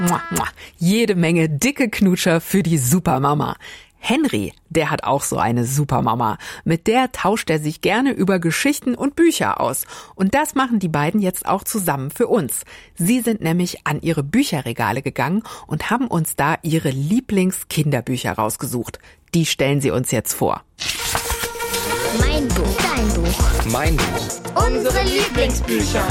Mua, mua. Jede Menge dicke Knutscher für die Supermama. Henry, der hat auch so eine Supermama. Mit der tauscht er sich gerne über Geschichten und Bücher aus. Und das machen die beiden jetzt auch zusammen für uns. Sie sind nämlich an ihre Bücherregale gegangen und haben uns da ihre Lieblingskinderbücher rausgesucht. Die stellen sie uns jetzt vor. Mein Buch, dein Buch, Mein Buch. unsere Lieblingsbücher.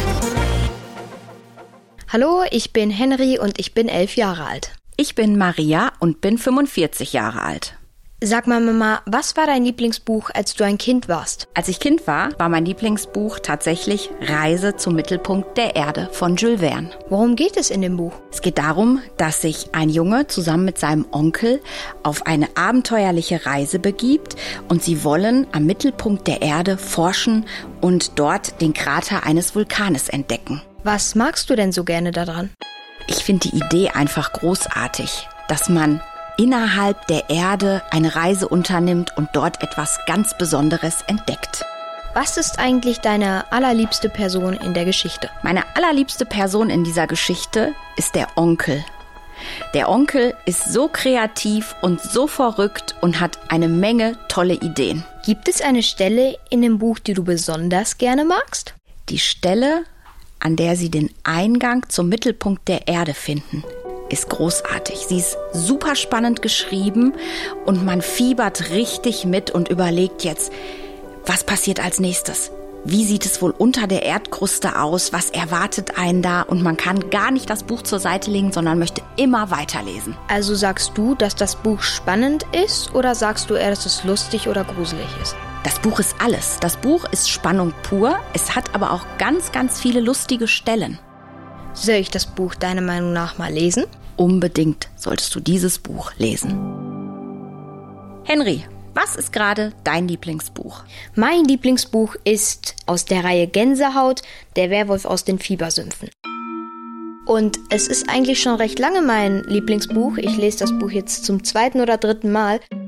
Hallo, ich bin Henry und ich bin 11 Jahre alt. Ich bin Maria und bin 45 Jahre alt. Sag mal, Mama, was war dein Lieblingsbuch, als du ein Kind warst? Als ich Kind war mein Lieblingsbuch tatsächlich Reise zum Mittelpunkt der Erde von Jules Verne. Worum geht es in dem Buch? Es geht darum, dass sich ein Junge zusammen mit seinem Onkel auf eine abenteuerliche Reise begibt und sie wollen am Mittelpunkt der Erde forschen und dort den Krater eines Vulkanes entdecken. Was magst du denn so gerne daran? Ich finde die Idee einfach großartig, dass man innerhalb der Erde eine Reise unternimmt und dort etwas ganz Besonderes entdeckt. Was ist eigentlich deine allerliebste Person in der Geschichte? Meine allerliebste Person in dieser Geschichte ist der Onkel. Der Onkel ist so kreativ und so verrückt und hat eine Menge tolle Ideen. Gibt es eine Stelle in dem Buch, die du besonders gerne magst? Die Stelle, an der sie den Eingang zum Mittelpunkt der Erde finden, ist großartig. Sie ist super spannend geschrieben und man fiebert richtig mit und überlegt jetzt, was passiert als nächstes? Wie sieht es wohl unter der Erdkruste aus? Was erwartet einen da? Und man kann gar nicht das Buch zur Seite legen, sondern möchte immer weiterlesen. Also sagst du, dass das Buch spannend ist oder sagst du eher, dass es lustig oder gruselig ist? Das Buch ist alles. Das Buch ist Spannung pur. Es hat aber auch ganz, ganz viele lustige Stellen. Soll ich das Buch deiner Meinung nach mal lesen? Unbedingt solltest du dieses Buch lesen. Henry, was ist gerade dein Lieblingsbuch? Mein Lieblingsbuch ist aus der Reihe Gänsehaut, der Werwolf aus den Fiebersümpfen. Und es ist eigentlich schon recht lange mein Lieblingsbuch. Ich lese das Buch jetzt zum 2. oder 3. Mal.